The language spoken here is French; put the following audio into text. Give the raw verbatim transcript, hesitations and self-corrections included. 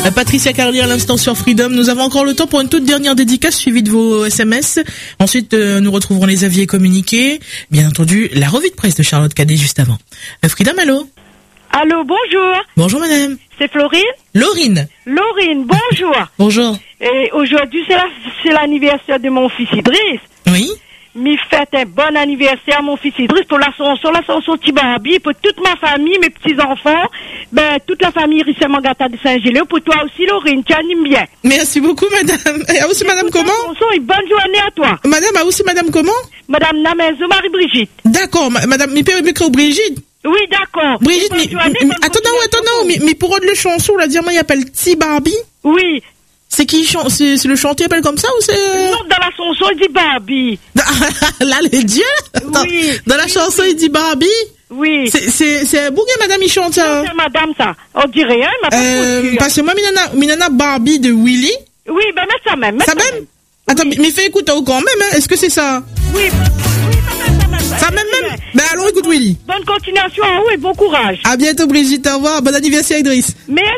Patricia Carly à l'instant sur Freedom. Nous avons encore le temps pour une toute dernière dédicace suivie de vos S M S. Ensuite, euh, nous retrouverons les avis et communiqués. Bien entendu, la revue de presse de Charlotte Cadet juste avant. Euh, Freedom, allô? Allô, bonjour. Bonjour madame. C'est Florine? Laurine. Laurine, bonjour. Bonjour. Et aujourd'hui, c'est la, c'est l'anniversaire de mon fils Idriss. Oui. Me fête un bon anniversaire, mon fils Idriss, pour la chanson, la chanson Tibabi, pour toute ma famille, mes petits-enfants, ben, toute la famille Rissement Gata de Saint-Gilles, pour toi aussi, Laurine, tu animes bien. Merci beaucoup, madame. Et aussi, madame, comment? Chanson et bonne journée à toi. Madame, a aussi, madame, comment? Madame Namezo Marie-Brigitte. D'accord, ma, madame, mi peut micro Brigitte. Oui, d'accord. Brigitte, mi, mi, attends, non, attends, non, mais, mais pour le chanson, là, dire, moi, il appelle Tibabi. Oui. C'est qui chante, c'est, c'est le chantier appelle comme ça ou c'est... Non, dans la chanson, il dit Barbie. Là, les dieux? Oui. Dans la chanson, il dit Barbie? Oui. C'est, c'est, c'est Bouguet, madame, il chante ça. C'est madame, ça. On dirait rien, ma euh, parce que moi, minana, minana Barbie de Willy. Oui, ben, mets ça même. Mets ça, ça même? même. Attends, mais fais écouter quand même, hein. Est-ce que c'est ça? Oui, oui, ça même, ça même. Ça même, même? Ben, allons, écoute Willy. Bonne continuation à vous et bon courage. À bientôt, Brigitte, au revoir. Bon anniversaire, Idriss. Mais